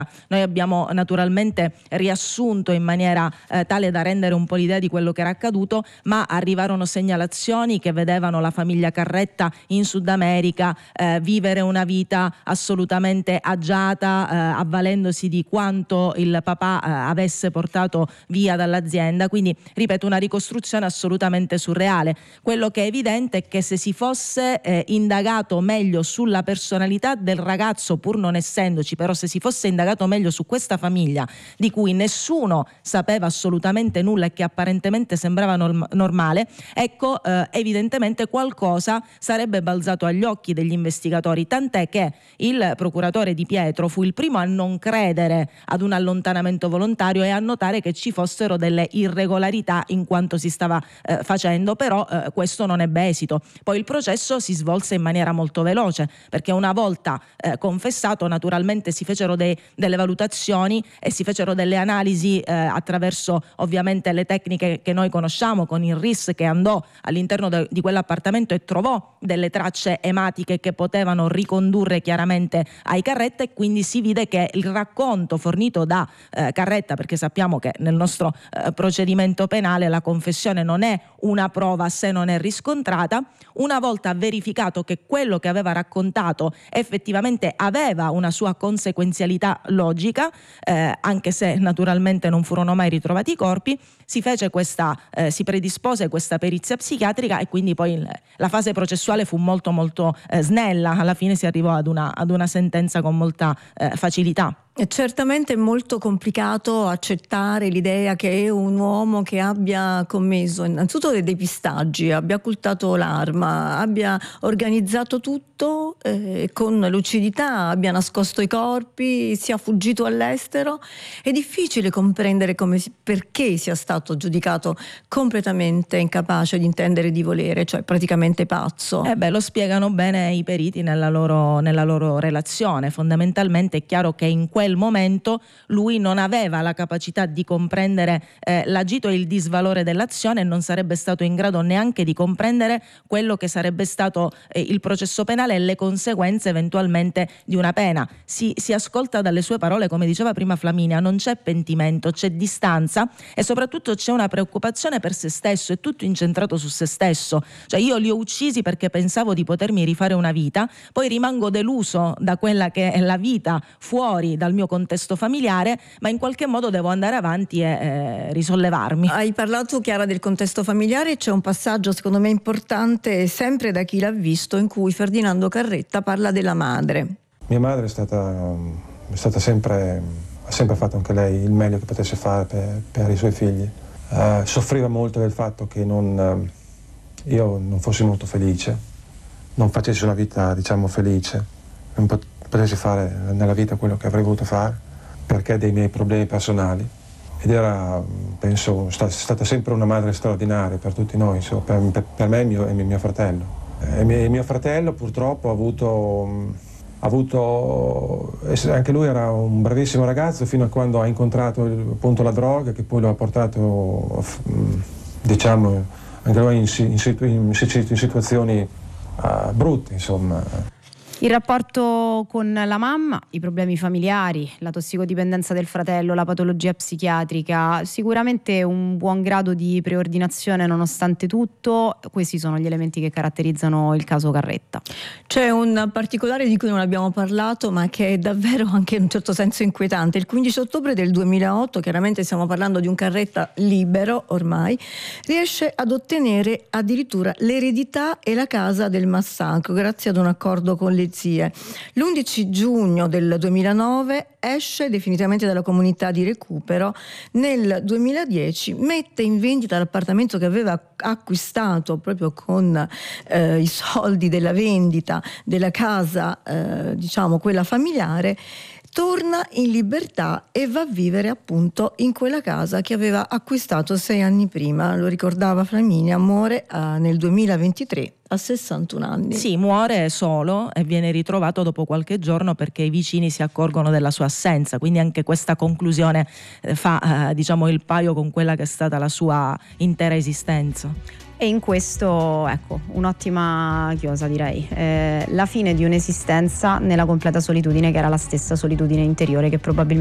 Noi abbiamo naturalmente riassunto in maniera tale da rendere un po' l'idea di quello che era accaduto, ma arrivarono segnalazioni che vedevano la famiglia Carretta in Sud America vivere una vita assolutamente agiata, avvalendosi di quanto il papà avesse portato via dall'azienda. Quindi, ripeto, una ricostruzione assolutamente surreale. Quello che è evidente è che se si fosse indagato meglio sulla personalità del ragazzo, pur non essendoci, però se si fosse indagato meglio su questa famiglia di cui nessuno sapeva assolutamente nulla e che apparentemente sembrava normale, ecco, evidentemente qualcosa sarebbe balzato agli occhi degli investigatori, tant'è che il procuratore Di Pietro fu il primo a non credere ad un allontanamento volontario e a notare che ci fossero delle irregolarità in quanto si stava facendo, però questo non ebbe esito. Poi il processo si svolse in maniera molto veloce, perché una volta confessato naturalmente si fecero delle valutazioni e si fecero delle analisi attraverso ovviamente le tecniche che noi conosciamo, con il RIS che andò all'interno di quell'appartamento e trovò delle tracce ematiche che potevano ricondurre chiaramente ai Carretta, e quindi si vide che il racconto fornito da Carretta, perché sappiamo che nel nostro procedimento penale la confessione non è una prova se non è riscontrata, una volta verificato che quello che aveva raccontato effettivamente aveva una sua conseguenzialità logica, anche se naturalmente non furono mai ritrovati i corpi, si predispose questa perizia psichiatrica e quindi poi la fase processuale fu molto molto snella. Alla fine si arrivò ad una sentenza con molta facilità. È certamente molto complicato accettare l'idea che un uomo che abbia commesso innanzitutto dei depistaggi, abbia occultato l'arma, abbia organizzato tutto con lucidità, abbia nascosto i corpi, sia fuggito all'estero. È difficile comprendere perché sia stato giudicato completamente incapace di intendere e di volere, cioè praticamente pazzo. Lo spiegano bene i periti nella loro relazione. Fondamentalmente è chiaro che in quel momento lui non aveva la capacità di comprendere l'agito e il disvalore dell'azione, e non sarebbe stato in grado neanche di comprendere quello che sarebbe stato il processo penale e le conseguenze eventualmente di una pena. Si ascolta dalle sue parole, come diceva prima Flaminia, non c'è pentimento, c'è distanza e soprattutto c'è una preoccupazione per se stesso, è tutto incentrato su se stesso. Cioè, io li ho uccisi perché pensavo di potermi rifare una vita, poi rimango deluso da quella che è la vita fuori dal mio contesto familiare, ma in qualche modo devo andare avanti e risollevarmi. Hai parlato, Chiara, del contesto familiare. C'è un passaggio secondo me importante, sempre da chi l'ha visto, in cui Ferdinando Carretta parla della madre. Mia madre è stata sempre, ha sempre fatto anche lei il meglio che potesse fare per i suoi figli. Soffriva molto del fatto che io non fossi molto felice, non facessi una vita, diciamo, felice, non potessi fare nella vita quello che avrei voluto fare perché dei miei problemi personali. Ed era, penso, stata sempre una madre straordinaria per tutti noi, insomma, per me e mio fratello. Mio fratello purtroppo ha avuto, anche lui era un bravissimo ragazzo fino a quando ha incontrato appunto la droga, che poi lo ha portato, diciamo, anche lui in situazioni brutte, insomma. Il rapporto con la mamma, i problemi familiari, la tossicodipendenza del fratello, la patologia psichiatrica, sicuramente un buon grado di preordinazione nonostante tutto. Questi sono gli elementi che caratterizzano il caso Carretta. C'è un particolare di cui non abbiamo parlato, ma che è davvero anche in un certo senso inquietante. Il 15 ottobre del 2008, chiaramente stiamo parlando di un Carretta libero ormai, riesce ad ottenere addirittura l'eredità e la casa del massacro grazie ad un accordo con le zie. L'11 giugno del 2009 esce definitivamente dalla comunità di recupero. Nel 2010 mette in vendita l'appartamento che aveva acquistato proprio con i soldi della vendita della casa, diciamo quella familiare. Torna in libertà e va a vivere appunto in quella casa che aveva acquistato 6 anni prima. Lo ricordava Flaminia, muore nel 2023 a 61 anni. Sì, muore solo e viene ritrovato dopo qualche giorno perché i vicini si accorgono della sua assenza, quindi anche questa conclusione fa diciamo il paio con quella che è stata la sua intera esistenza. E in questo, ecco, un'ottima chiosa, direi. La fine di un'esistenza nella completa solitudine, che era la stessa solitudine interiore che probabilmente